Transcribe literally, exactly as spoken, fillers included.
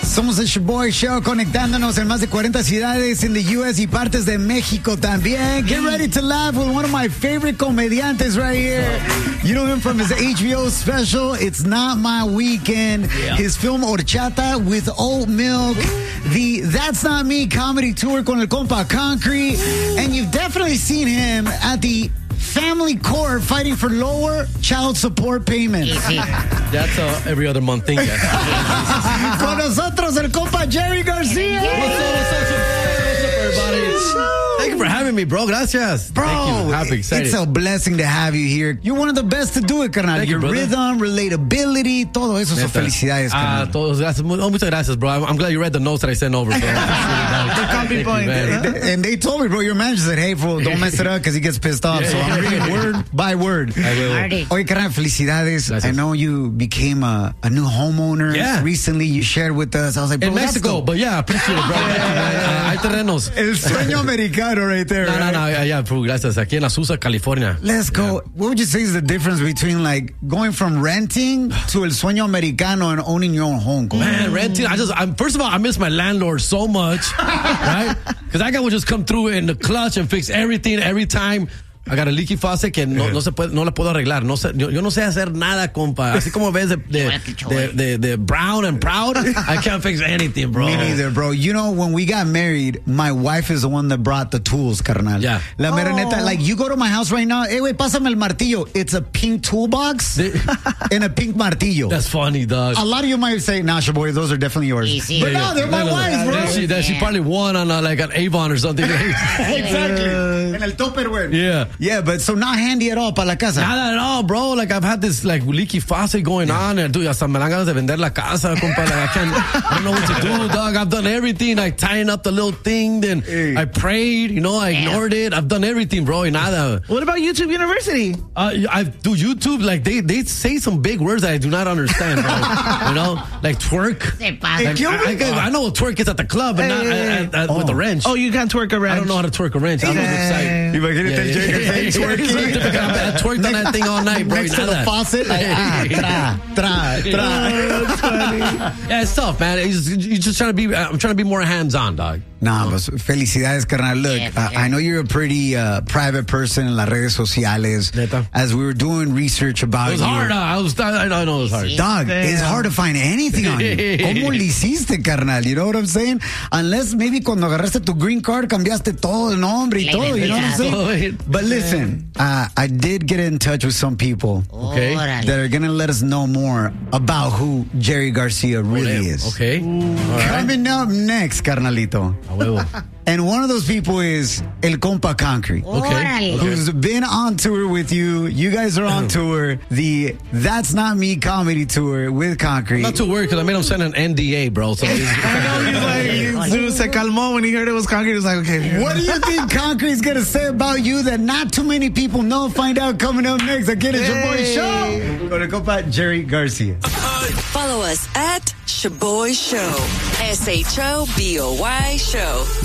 Somos el Shoboy Show, conectándonos en más de cuarenta ciudades in the U S y partes de México también. Get ready to laugh with one of my favorite comediantes right here. You know him from his H B O special, It's Not My Weekend. Yeah. His film Horchata with Oat Milk. The That's Not Me comedy tour con el compa Concrete. And you've definitely seen him at the family court fighting for lower child support payments. That's uh, every other month thing. Yes. Con nosotros el compa Jerry Garcia. What's up, what's up, what's up, everybody? Thank you for having me, bro. Gracias. Bro, Thank you. Happy, excited. It's a blessing to have you here. You're one of the best to do it, carnal. Thank Your you, rhythm, relatability, todo eso. So felicidades, carnal. Ah, todos gracias. Oh, muchas gracias, bro. I'm, I'm glad you read the notes that I sent over. So copy point. And they told me, bro, your manager said, hey, fool, don't mess it up because he gets pissed off. Yeah, so yeah, I'm reading yeah. word by word. Oye, carnal, felicidades. Gracias. I know you became a, a new homeowner yeah. recently. You shared with us. I was like, bro, in Mexico, but yeah, appreciate it, bro. uh, hay terrenos. El sueño americano right there. No, right? no, no, yeah, yeah, bro, gracias. Aquí en Azusa, California. Let's go. Yeah. What would you say is the difference between like going from renting to el sueño americano and owning your own home? Man, renting. I just, I'm, first of all, I miss my landlord so much, right? Because that guy would just come through in the clutch and fix everything every time. I got a leaky faucet que no, no se puede, no la puedo arreglar. No sé, yo, yo no sé hacer nada, compa. Así como ves de, de, de, de, de brown and proud, I can't fix anything, bro. Me neither, bro. You know, when we got married, my wife is the one that brought the tools, carnal. Yeah. La mera neta, like, you go to my house right now, hey, wait, pásame el martillo. It's a pink toolbox and a pink martillo. That's funny, dog. A lot of you might say, nah, boy, those are definitely yours. Easy. But no, they're my no, no, wife's, bro. That she, that she probably won on uh, like an Avon or something. Exactly. En el Tupperware. Yeah. Yeah, but so not handy at all para la casa. Nada at all, bro. Like, I've had this, like, leaky faucet going yeah. on. And, dude, hasta me dan ganas de vender la casa, compa. Like, I can't, I don't know what to do, dog. I've done everything. Like, tying up the little thing. Then hey. I prayed, you know, I Damn. ignored it. I've done everything, bro. Y nada. What about YouTube University? Uh, I do YouTube. Like, they, they say some big words that I do not understand, bro. You know? Like, twerk. Like, I, I, I know what twerk is at the club, but hey. not at, at, oh. with the wrench. Oh, you can't twerk a wrench. I don't know how to twerk a wrench. I don't know the site. Imagínate el twerking. I twerked on that thing all night, bro. Next to the faucet, like, ah, tra, tra, tra. That's funny. Yeah, it's tough, man. You're just, you're just trying to be, I'm trying to be more hands-on, dog. Nah, pues, felicidades, carnal. Look, yes, uh, yes. I know you're a pretty uh, private person in las redes sociales. Neta. As we were doing research about you. It was you, hard, uh, I was, I, I know it was hard. Dog, Damn. it's hard to find anything on you. ¿Cómo le hiciste, carnal? You know what I'm saying? Unless maybe cuando agarraste tu green card, cambiaste todo el nombre y todo, you know what I'm saying? But listen, uh, I did get in touch with some people okay. that are going to let us know more about who Jerry Garcia really is. Okay. Right. Coming up next, carnalito. A huevo. And one of those people is El Compa Concrete. Okay. Who's been on tour with you. You guys are on tour. The That's Not Me comedy tour with Concrete. I'm not too worried because I made him sign an N D A, bro. So I know he's like, dude, se calmó when he heard it was Concrete. He was like, okay. What do you think Concrete's going to say about you that not too many people know? Find out coming up next. Again, it's your boy Show. Con el compa Jerry Garcia. Follow us at Shoboy Show. S H O B O Y Show.